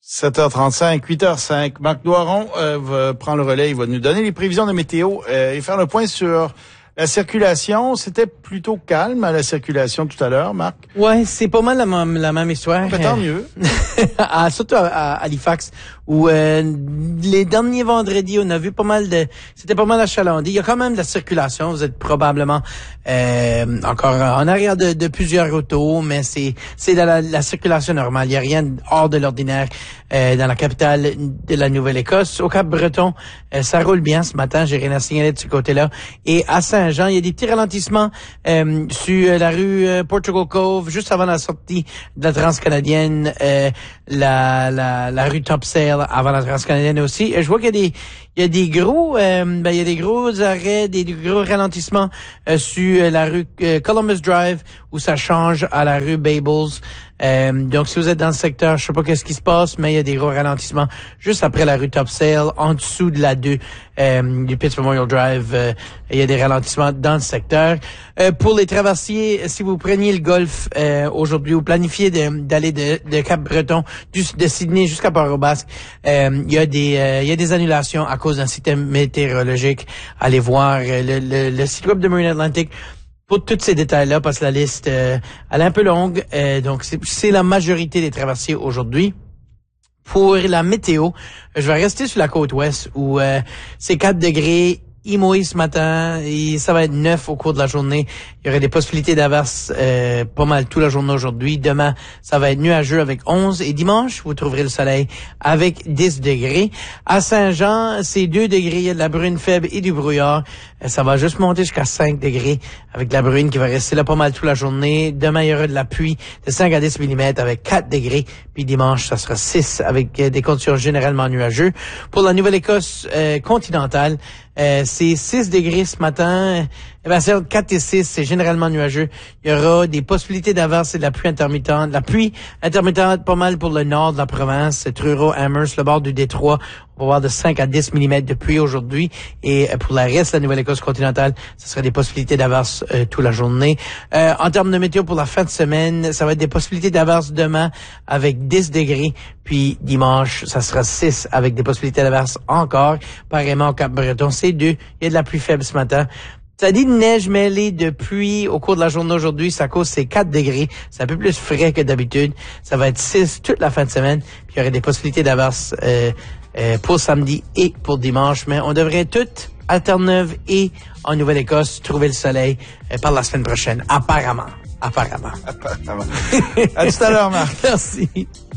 7h35, 8h05. Marc Doiron prend le relais. Il va nous donner les prévisions de météo et faire le point sur la circulation. C'était plutôt calme à la circulation tout à l'heure, Marc. Ouais, c'est pas mal la même histoire. Tant mieux. Surtout à Halifax, où les derniers vendredis, on a vu c'était pas mal achalandé. Il y a quand même de la circulation. Vous êtes probablement encore en arrière de plusieurs autos, mais c'est la circulation normale. Il y a rien hors de l'ordinaire dans la capitale de la Nouvelle-Écosse. Au Cap-Breton, ça roule bien ce matin. J'ai rien à signaler de ce côté-là. Et à Saint-Jean, il y a des petits ralentissements sur la rue Portugal Cove, juste avant la sortie de la Transcanadienne, la rue Topsail avant la Transcanadienne aussi. Et je vois qu'il y a des gros arrêts, des gros ralentissements sur la rue Columbus Drive, où ça change à la rue Babels. Donc, si vous êtes dans le secteur, je sais pas qu'est-ce qui se passe, mais il y a des gros ralentissements juste après la rue Topsail, en dessous de la 2 du Pitts Memorial Drive. Il y a des ralentissements dans le secteur. Pour les traversiers, si vous preniez le golf aujourd'hui, vous planifiez d'aller de Cap-Breton, de Sydney jusqu'à Port-au-Basque, il y a des annulations à cause d'un système météorologique. Allez voir le site web de Marine Atlantic pour tous ces détails-là, parce que la liste elle est un peu longue. Donc, c'est la majorité des traversiers aujourd'hui. Pour la météo, je vais rester sur la côte ouest où c'est 4 degrés. Il mouille ce matin et ça va être 9 au cours de la journée. Il y aurait des possibilités d'averse pas mal toute la journée aujourd'hui. Demain, ça va être nuageux avec 11 et dimanche, vous trouverez le soleil avec 10 degrés. À Saint-Jean, c'est 2 degrés, il y a de la bruine faible et du brouillard. Ça va juste monter jusqu'à 5 degrés avec de la bruine qui va rester là pas mal toute la journée. Demain, il y aura de la pluie de 5 à 10 mm avec 4 degrés. Puis dimanche, ça sera 6 avec des conditions généralement nuageuses. Pour la Nouvelle-Écosse continentale, c'est 6 degrés ce matin. C'est 4 et 6, c'est généralement nuageux. Il y aura des possibilités d'averse et de la pluie intermittente. La pluie intermittente pas mal pour le nord de la province, Truro, Amherst, le bord du Détroit. On va avoir de 5 à 10 mm de pluie aujourd'hui. Et pour la reste de la Nouvelle-Écosse continentale, ce sera des possibilités d'averse toute la journée. En termes de météo pour la fin de semaine, ça va être des possibilités d'averse demain avec 10 degrés. Puis dimanche, ça sera 6 avec des possibilités d'averse encore. Pareillement au Cap-Breton, c'est 2. Il y a de la pluie faible ce matin. Ça dit de neige mêlée de pluie au cours de la journée aujourd'hui. Ça cause c'est 4 degrés. C'est un peu plus frais que d'habitude. Ça va être 6 toute la fin de semaine. Puis il y aurait des possibilités d'averse pour samedi et pour dimanche. Mais on devrait toutes, à Terre-Neuve et en Nouvelle-Écosse, trouver le soleil par la semaine prochaine. Apparemment. À tout à l'heure, Marc. Merci.